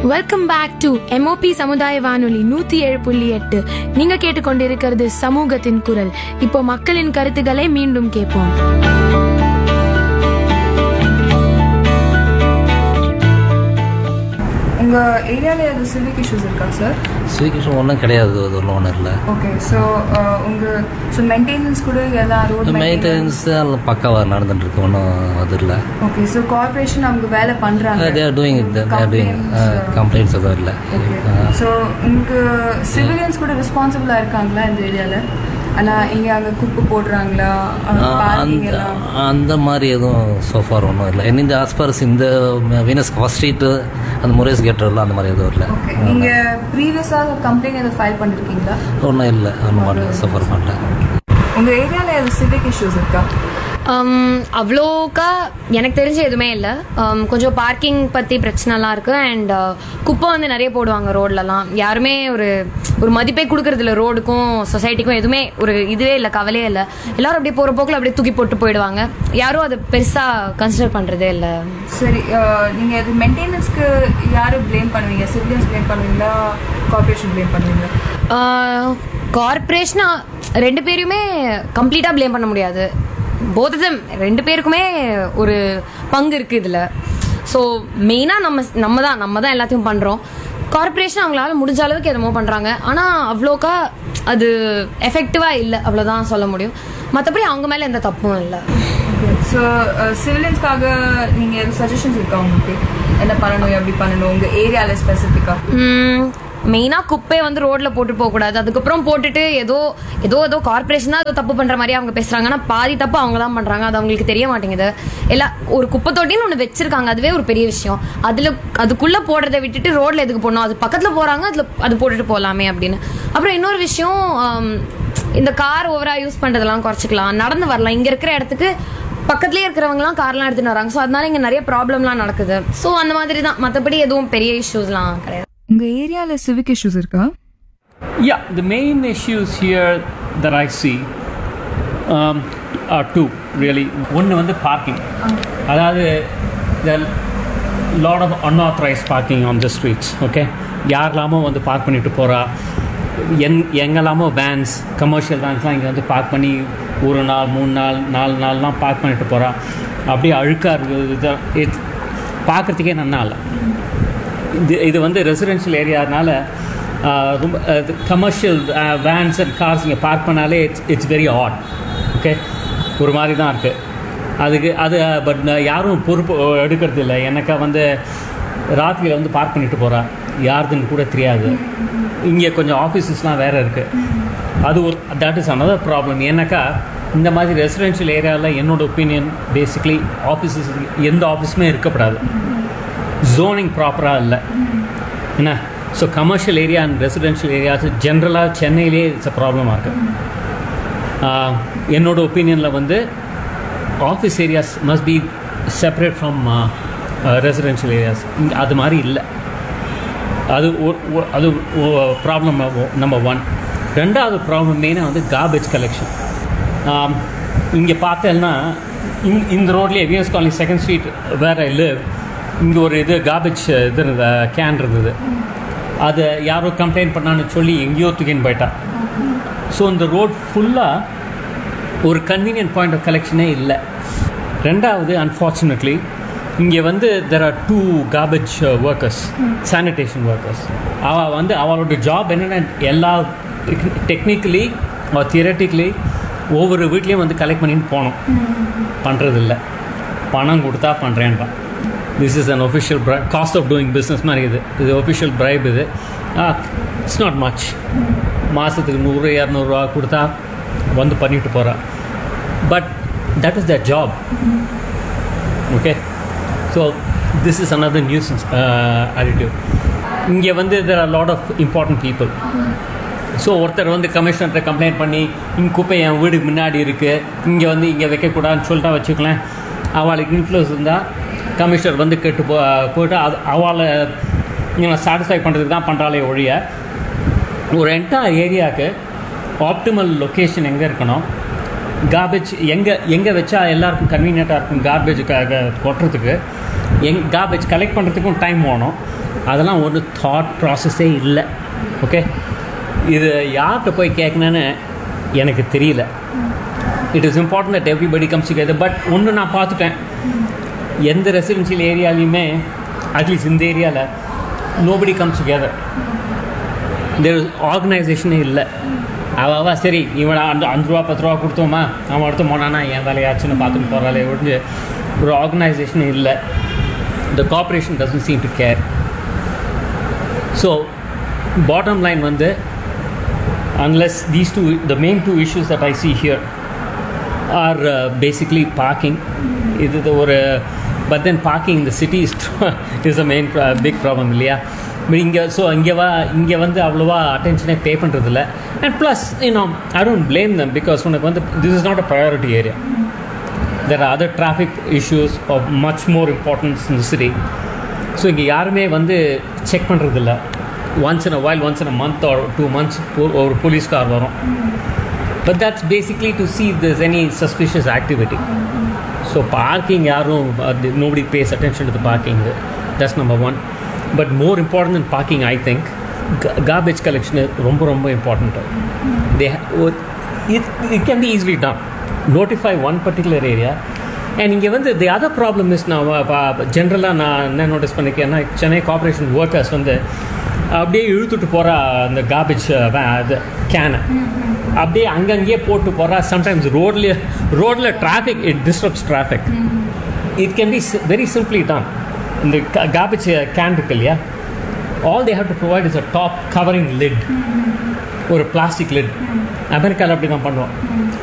Welcome back to MOP சமுதாய வானொலி 107.8. நீங்க கேட்டுக்கொண்டிருக்கிறது சமூகத்தின் குரல். இப்போ மக்களின் கருத்துக்களை மீண்டும் கேட்போம். உங்கள் ஏரியாவில் எது சிவிக் இஷ்யூஸ் இருக்கா சார்? சிவிக் இஷ்யூ ஒன்றும் கிடையாது, அது ஒன்றும் இல்லை. ஓகே, ஸோ மெயின்டெனன்ஸ் கூட எல்லா ரோடு மெயின்டெனன்ஸ் பக்காவாக நடந்துட்டு இருக்கு, ஒன்றும் அது இல்லை. ஓகே, ஸோ கார்பரேஷன் அவங்க வேலை பண்ணுறாங்க, they are doing கம்ப்ளைண்ட்ஸ் எதுவும் இல்லை. ஸோ உங்களுக்கு சிவிலியன்ஸ் கூட ரெஸ்பான்சிபிளாக இருக்காங்களா இந்த ஏரியாவில்? ஆனால் இங்கே அங்கே குப்பை போடுறாங்களா, அந்த மாதிரி எதுவும் சோஃபார் ஒன்றும் இல்லை. இந்த ஆஸ்பாரஸ் இந்த வீனஸ் ஸ்ட்ரீட்டு அந்த முரேஸ் கேட்டரில் அந்த மாதிரி எதுவும் இல்லை. ஓகே, நீங்கள் ப்ரீவியஸாக கம்ப்ளைண்ட் எதுவும் ஃபைல் பண்ணியிருக்கீங்களா? ஒன்றும் இல்லை, ஒன்றும் பண்ணல, சஃபர் பண்ணல. உங்கள் ஏரியாவில் எது சிவிக் இஷ்யூஸ் இருக்கா? அவ்வளோக்கா எனக்கு தெரிஞ்ச எதுவுமே இல்லை. கொஞ்சம் பார்க்கிங் பற்றி பிரச்சனைலாம் இருக்குது. அண்ட் குப்பை வந்து நிறைய போடுவாங்க ரோட்லலாம். யாருமே ஒரு மதிப்பே கொடுக்கறதில்ல ரோடுக்கும் சொசைட்டிக்கும். எதுவுமே ஒரு இதுவே இல்லை, கவலையே இல்லை. எல்லாரும் அப்படியே போகிற போக்கில் அப்படியே தூக்கி போட்டு போயிடுவாங்க. யாரும் அதை பெருசாக கன்சிடர் பண்ணுறதே இல்லை. சரி, நீங்கள் இது மெயின்டெனன்ஸ்க்கு யார் ப்ளேம் பண்ணுவீங்க? சிவிலியன்ஸ் ப்ளேம் பண்ணுவீங்களா, கார்பரேஷன் ப்ளேம் பண்ணுவீங்களா? கார்பரேஷனா ரெண்டு பேருமே கம்ப்ளீட்டாக ப்ளேம் பண்ண முடியாது. போத் ஆஃப் தெம், ரெண்டு பேருக்குமே ஒரு பங்கு இருக்குது இதில். ஸோ மெயினாக நம்ம தான் எல்லாத்தையும் பண்ணுறோம். கார்பரேஷன் அவங்களால முடிஞ்ச அளவுக்கு எதுமோ பண்ணுறாங்க. ஆனால் அவ்வளோக்கா அது எஃபெக்டிவாக இல்லை, அவ்வளோதான் சொல்ல முடியும். மற்றபடி அவங்க மேலே எந்த தப்பும் இல்லை. ஸோ சிவிலியன்ஸ்க்காக நீங்கள் எது சஜஷன்ஸ் இருக்கா உங்களுக்கு? என்ன பண்ணணும், எப்படி பண்ணணும் உங்கள் ஏரியாவில் ஸ்பெசிஃபிக்காக? மெயினாக குப்பையை வந்து ரோட்டில் போட்டு போகக்கூடாது. அதுக்கப்புறம் போட்டுட்டு ஏதோ கார்பரேஷன் தான் ஏதோ தப்பு பண்ணுற மாதிரி அவங்க பேசுகிறாங்க. ஆனால் பாதி தப்பு அவங்க தான் பண்ணுறாங்க, அது அவங்களுக்கு தெரிய மாட்டேங்குது. ஒரு குப்பை தொட்டின்னு ஒன்று வச்சிருக்காங்க, அதுவே ஒரு பெரிய விஷயம். அதுக்குள்ளே போடுறதை விட்டுட்டு ரோட்டில் எதுக்கு போடணும்? அது பக்கத்தில் போகிறாங்க, அது போட்டுட்டு போகலாமே அப்படின்னு. அப்புறம் இன்னொரு விஷயம், இந்த கார் ஓவராக யூஸ் பண்ணுறதெல்லாம் குறைச்சிக்கலாம், நடந்து வரலாம். இங்கே இருக்கிற இடத்துக்கு பக்கத்துலேயே இருக்கிறவங்கலாம் கார்லாம் எடுத்துன்னு வராங்க. ஸோ அதனால இங்கே நிறைய ப்ராப்ளம்லாம் நடக்குது. ஸோ அந்த மாதிரி தான், மற்றபடி எதுவும் பெரிய இஷ்யூஸ்லாம் கிடையாது. உங்கள் ஏரியாவில் சிவிக் இஷ்யூஸ் இருக்கா? Yeah, the main issues here that I see are two really. ஒன்று வந்து பார்க்கிங். அதாவது there are lot of unauthorized parking on the streets. Okay, யாரெல்லாமோ வந்து பார்க் பண்ணிட்டு போகிறா, எங்கெல்லாமோ வேன்ஸ், கமர்ஷியல் வேன்ஸ்லாம் இங்கே வந்து பார்க் பண்ணி ஒரு நாள் 3 நாள் 4 நாள்லாம் பார்க் பண்ணிட்டு போகிறா. அப்படியே அழுக்காக இருக்குது, இது பார்க்குறதுக்கே நல்லா இல்லை. இது வந்து ரெசிடென்ஷியல் ஏரியானால ரொம்ப கமர்ஷியல் வேன்ஸ் அண்ட் கார்ஸ் இங்கே பார்க் பண்ணாலே இட்ஸ் வெரி ஆட். ஓகே, ஒரு மாதிரி தான் இருக்குது அது. பட் யாரும் பொறுப்பு எடுக்கிறது இல்லை. எனக்கா வந்து ராத்திரியில் வந்து பார்க் பண்ணிட்டு போகிறா, யாருதுன்னு கூட தெரியாது. இங்கே கொஞ்சம் ஆஃபீஸஸ்லாம் வேறு இருக்குது. அது தட் இஸ் அனதர் ப்ராப்ளம். ஏன்னாக்கா இந்த மாதிரி ரெசிடென்ஷியல் ஏரியாவில் என்னோடய ஒப்பீனியன் பேசிக்லி ஆஃபீஸஸ் எந்த ஆஃபீஸுமே இருக்கப்படாது. ஜோனிங் ப்ராப்பராக இல்லை என்ன. So commercial area and residential areas ஜென்ரலாக சென்னையிலே இட்ஸ் அ ப்ராப்ளமாக இருக்குது. என்னோடய ஒப்பீனியனில் வந்து office areas must be separate from residential areas. அது மாதிரி இல்லை. அது ப்ராப்ளம் நம்பர் 1. ரெண்டாவது ப்ராப்ளம் மெயினாக வந்து கார்பேஜ் கலெக்ஷன். இங்கே பார்த்தேன்னா இந்த ரோட்லேயே விஎஸ் காலனி 2nd ஸ்ட்ரீட் வேறு இல்லை, இங்கே ஒரு கார்பேஜ் கேன் இருந்தது. அதை யாரோ கம்ப்ளைண்ட் பண்ணான்னு சொல்லி எங்கேயோ தூக்கின்னு போயிட்டா. ஸோ இந்த ரோட் ஃபுல்லாக ஒரு கன்வீனியன்ட் பாயிண்ட் ஆஃப் கலெக்ஷனே இல்லை. ரெண்டாவது, அன்ஃபார்ச்சுனேட்லி இங்கே வந்து there are 2 garbage workers, sanitation workers. அவளோட ஜாப் என்னென்னா எல்லா டெக்னிக்கலி தியரட்டிக்கலி ஒவ்வொரு வீட்லேயும் வந்து கலெக்ட் பண்ணிட்டு போகணும். பண்ணுறதில்ல, பணம் கொடுத்தா பண்ணுறேன்றான். This is an official cost of doing business மாதிரி இது official bribe. It's not much. மாதத்துக்கு 100-200 ரூபா கொடுத்தா வந்து பண்ணிட்டு போகிறா. But that is that job. Okay, so this is another nuisance attitude. இங்கே வந்து there are lot of important people. So ஒருத்தர் வந்து கமிஷனர்கிட்ட கம்ப்ளைண்ட் பண்ணி இங்கே குப்பை என் வீடுக்கு முன்னாடி இருக்குது, இங்கே வைக்கக்கூடாதுன்னு சொல்லிட்டா வச்சுக்கலாம். அவளுக்கு இன்ஃப்ளூயன்ஸ் இருந்தால் கமிஷனர் வந்து போய்ட்டு அவளை சாட்டிஸ்ஃபை பண்ணுறதுக்கு தான் பண்ணுறாலே ஒழிய ஒரு என்டையர் ஏரியாவுக்கு ஆப்டிமல் லொக்கேஷன் எங்கே இருக்கணும், கார்பேஜ் எங்கே வச்சா எல்லாருக்கும் கன்வீனியண்ட்டாக இருக்கும் கார்பேஜுக்காக கொட்டுறதுக்கு கார்பேஜ் கலெக்ட் பண்ணுறதுக்கும் டைம் வேணும். அதெல்லாம் ஒரு தாட் ப்ராசஸே இல்லை. ஓகே, இது யார்கிட்ட போய் கேட்கணுன்னு எனக்கு தெரியல. It is important that everybody comes together. But ஒன்று நான் பார்த்துட்டேன், எந்த ரெசிடென்ஷியல் ஏரியாலையுமே அட்லீஸ்ட் இந்த ஏரியாவில் நோபடி கம்ஸ் டுகெதர். தேர் ஆர்கனைசேஷனே இல்லை. அவள் சரி இவனை 5 ரூபா 10 ரூபா கொடுத்தோமா அவன் அடுத்து போனானா என் வேலையாச்சுன்னு பார்த்துட்டு போகிறாளே ஒழிஞ்சு ஒரு ஆர்கனைசேஷனே இல்லை. த corporation doesn't seem to care. So bottom line வந்து unless these two, the main two issues that I see here are basically parking. But then parking in the city is the main big problem இல்லையா? இங்கே வந்து அவ்வளோவா அட்டென்ஷனே பே பண்ணுறதில்ல. And plus I don't blame them because உனக்கு வந்து this is not a priority area. There are other traffic issues of much more importance in the city. So இங்கே யாருமே வந்து செக் பண்ணுறதில்ல. once in a while, once in a month or 2 months ஒரு police car வரும். But that's basically to see if there's any suspicious activity. So parking யாரும் nobody pays attention to the parking. That's number one. But more important than parking, I think, garbage collection is ரொம்ப important. It can be easily done. Notify one particular area. And இங்கே வந்து the other problem is now ஜென்ரலாக நான் என்ன notice பண்ணிக்கேன்னா Chennai corporation workers வந்து அப்படியே இழுத்துட்டு போகிறா அந்த கார்பேஜ் அது கேனை அப்படியே அங்கங்கேயே போட்டு போகிறா. சம்டைம்ஸ் ரோடில் traffic it disturbs traffic. It can be very simply ton. இந்த கார்பேஜ் கேன் இருக்கு இல்லையா, all they have to provide is a top covering lid, ஒரு பிளாஸ்டிக் லிட். அமெரிக்காவில் அப்படி தான் பண்ணுவோம்.